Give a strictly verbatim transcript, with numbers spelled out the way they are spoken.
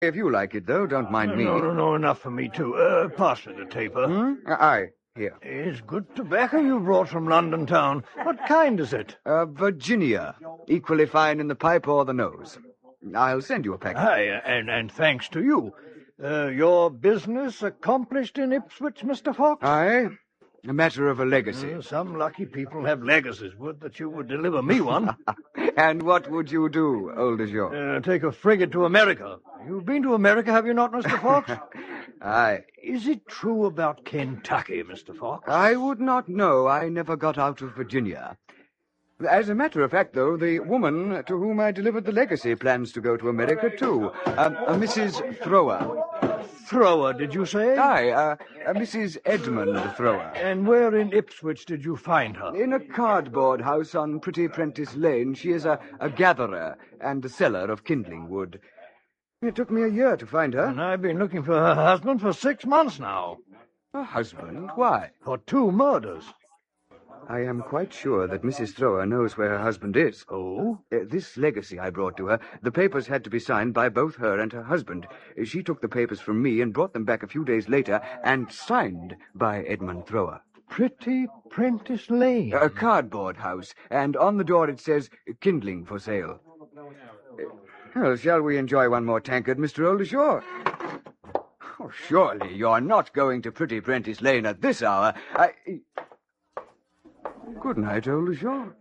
If you like it, though, don't mind no, me. No, no, no, enough for me, too. Uh, pass me the taper. Hmm? Aye, here. It's good tobacco you brought from London town. What kind is it? Uh, Virginia. Equally fine in the pipe or the nose. I'll send you a packet. Aye, and, and thanks to you. Uh, your business accomplished in Ipswich, Mister Fox? Aye. A matter of a legacy. Uh, some lucky people have legacies. Would that you would deliver me one. And what would you do, old as yours? Uh, take a frigate to America. You've been to America, have you not, Mister Fox? Aye. Is it true about Kentucky, Mister Fox? I would not know. I never got out of Virginia. As a matter of fact, though, the woman to whom I delivered the legacy plans to go to America, too. Um, uh, Missus Thrower. Thrower, did you say? Aye, uh, uh, Missus Edmund Thrower. And where in Ipswich did you find her? In a cardboard house on Pretty Prentice Lane. She is a, a gatherer and a seller of kindling wood. It took me a year to find her. And I've been looking for her husband for six months now. A husband? Why? For two murders. I am quite sure that Missus Thrower knows where her husband is. Oh? Uh, this legacy I brought to her, the papers had to be signed by both her and her husband. Uh, She took the papers from me and brought them back a few days later and signed by Edmund Thrower. Pretty Prentice Lane. A cardboard house, and on the door it says, kindling for sale. Uh, Well, shall we enjoy one more tankard, Mister Oldershaw? Oh, surely you're not going to Pretty Prentice Lane at this hour. I... Good night, Oldershaw.